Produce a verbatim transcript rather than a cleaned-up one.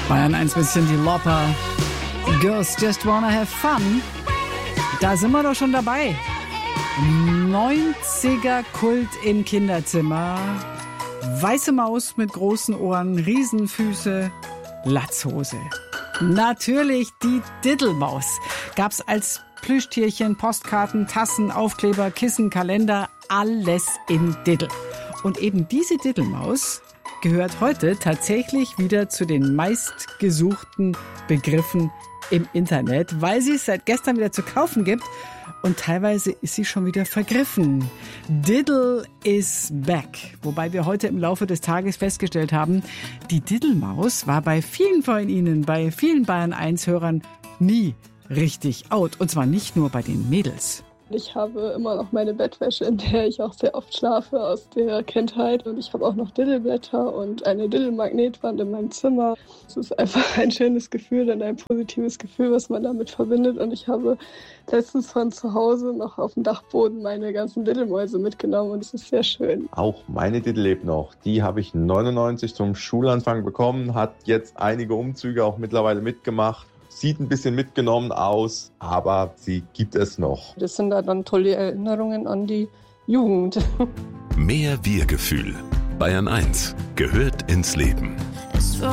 Bayern eins bisschen die Lopper. Girls Just Wanna Have Fun. Da sind wir doch schon dabei. neunziger-Kult im Kinderzimmer. Weiße Maus mit großen Ohren, Riesenfüße, Latzhose. Natürlich die Diddelmaus. Gab's als Plüschtierchen, Postkarten, Tassen, Aufkleber, Kissen, Kalender, alles in Diddel. Und eben diese Diddelmaus gehört heute tatsächlich wieder zu den meistgesuchten Begriffen im Internet, weil sie es seit gestern wieder zu kaufen gibt und teilweise ist sie schon wieder vergriffen. Diddle is back. Wobei wir heute im Laufe des Tages festgestellt haben, die Diddelmaus war bei vielen von Ihnen, bei vielen Bayern eins Hörern nie richtig out. Und zwar nicht nur bei den Mädels. Ich habe immer noch meine Bettwäsche, in der ich auch sehr oft schlafe aus der Kindheit. Und ich habe auch noch Diddelblätter und eine Diddelmagnetwand in meinem Zimmer. Es ist einfach ein schönes Gefühl und ein positives Gefühl, was man damit verbindet. Und ich habe letztens von zu Hause noch auf dem Dachboden meine ganzen Diddelmäuse mitgenommen und es ist sehr schön. Auch meine Diddel lebt noch. Die habe ich neunundneunzig zum Schulanfang bekommen, hat jetzt einige Umzüge auch mittlerweile mitgemacht. Sieht ein bisschen mitgenommen aus, aber sie gibt es noch. Das sind dann tolle Erinnerungen an die Jugend. Mehr Wir-Gefühl. Bayern eins gehört ins Leben.